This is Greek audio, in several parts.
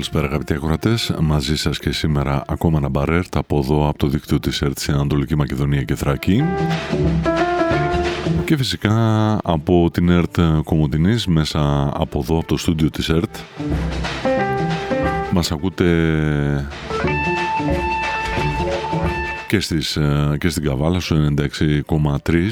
Καλησπέρα αγαπητοί ακροατές, μαζί σας και σήμερα ακόμα ένα μπαρέρτ από εδώ από το δίκτυο της ΕΡΤ στην Ανατολική Μακεδονία και Θράκη και φυσικά από την ΕΡΤ Κομοτηνής μέσα από εδώ από το στούντιο της ΕΡΤ. Μας ακούτε και στην Καβάλα στο 96,3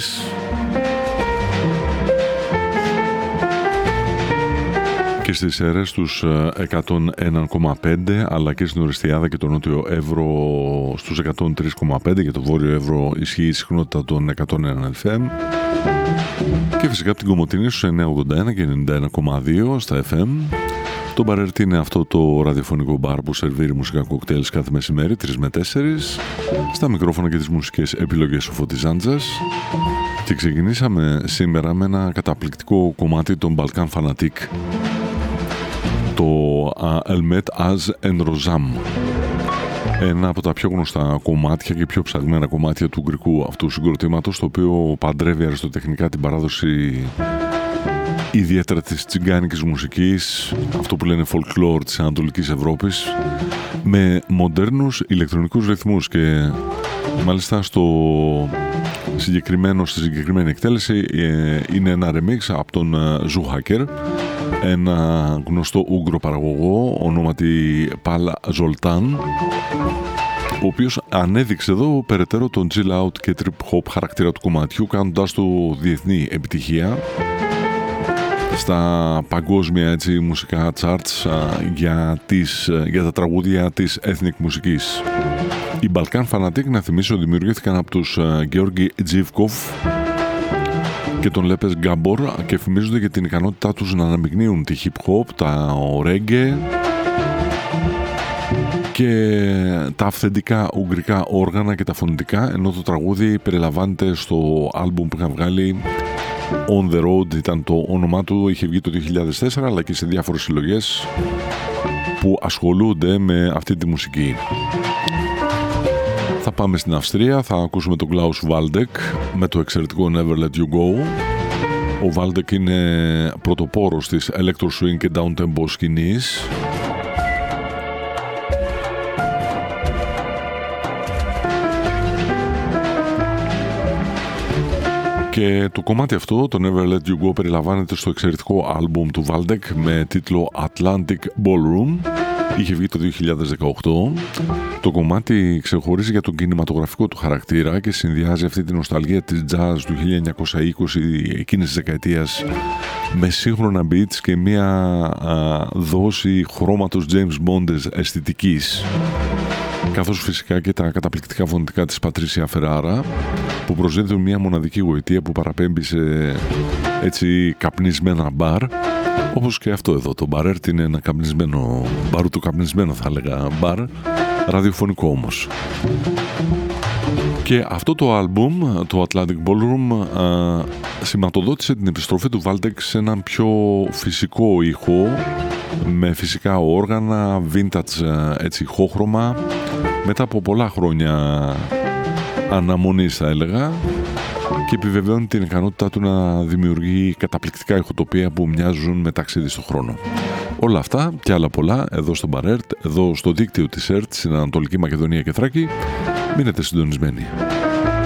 και στις αίρες στους 101,5 αλλά και στην Οριστιάδα και το Νότιο Εύρο στους 103,5 και το Βόρειο Εύρο ισχύει η συχνότητα των 101 FM και φυσικά από την Κομοτηνή στους 981 και 91,2 στα FM. Το μπαρέρτ είναι αυτό το ραδιοφωνικό μπαρ που σερβίρει μουσικά κοκτέιλς κάθε μεσημέρι 3 με 4 στα μικρόφωνα και τις μουσικές επιλογές ο Φώτης Ζάντζας. Και ξεκινήσαμε σήμερα με ένα καταπληκτικό κομμάτι των Balkan Fanatic, το Elmet Az En Rozam, ένα από τα πιο γνωστά κομμάτια και πιο ψαγμένα κομμάτια του γκρικού αυτού συγκροτήματος, το οποίο παντρεύει αριστοτεχνικά την παράδοση ιδιαίτερα της τσιγκάνικης μουσικής, αυτό που λένε folklore της Ανατολικής Ευρώπης, με μοντέρνους ηλεκτρονικούς ρυθμούς και μάλιστα στη συγκεκριμένη εκτέλεση είναι ένα remix από τον Ζουχάκερ, ένα γνωστό Ούγγρο παραγωγό ονόματι Πάλα Ζολτάν, ο οποίος ανέδειξε εδώ περαιτέρω τον chill out και trip hop χαρακτήρα του κομματιού, κάνοντας το διεθνή επιτυχία στα παγκόσμια μουσικά charts για τα τραγούδια της ethnic μουσικής. Οι Balkan Fanatic, να θυμίσω, δημιουργήθηκαν από τους Γεώργη Τζίβκοφ και τον Λέπες Γκάμπορ και φημίζονται για την ικανότητά τους να αναμειγνύουν τη hip hop, τα reggae και τα αυθεντικά ουγγρικά όργανα και τα φωνητικά, ενώ το τραγούδι περιλαμβάνεται στο άλμπουμ που είχαν βγάλει On The Road, ήταν το όνομά του, είχε βγει το 2004, αλλά και σε διάφορες συλλογές που ασχολούνται με αυτή τη μουσική. Θα πάμε στην Αυστρία, θα ακούσουμε τον Klaus Waldeck με το εξαιρετικό Never Let You Go. Ο Waldeck είναι πρωτοπόρος της electro swing και down tempo σκηνής. Και το κομμάτι αυτό, το Never Let You Go, περιλαμβάνεται στο εξαιρετικό άλμπουμ του Waldeck με τίτλο Atlantic Ballroom. Είχε βγει το 2018. Το κομμάτι ξεχωρίζει για τον κινηματογραφικό του χαρακτήρα και συνδυάζει αυτή την νοσταλγία της jazz του 1920 εκείνης της δεκαετίας με σύγχρονα beats και μια δόση χρώματος James Bond αισθητικής, καθώς φυσικά και τα καταπληκτικά φωνητικά της Πατρίσια Φεράρα που προσδίδουν μια μοναδική γοητεία που παραπέμπει σε έτσι καπνισμένα μπαρ, όπως και αυτό εδώ το μπαρέρτ είναι ένα καπνισμένο μπαρ, το καπνισμένο θα έλεγα μπαρ, ραδιοφωνικό όμως. Και αυτό το άλμπουμ, το Atlantic Ballroom, σηματοδότησε την επιστροφή του Waldeck σε έναν πιο φυσικό ήχο με φυσικά όργανα, vintage έτσι ηχόχρωμα, μετά από πολλά χρόνια αναμονής θα έλεγα, και επιβεβαιώνει την ικανότητά του να δημιουργεί καταπληκτικά ηχοτοπία που μοιάζουν με ταξίδι στον χρόνο. Όλα αυτά και άλλα πολλά εδώ στο μπαρέρτ, εδώ στο δίκτυο της ΕΡΤ στην Ανατολική Μακεδονία και Θράκη. Μείνετε συντονισμένοι.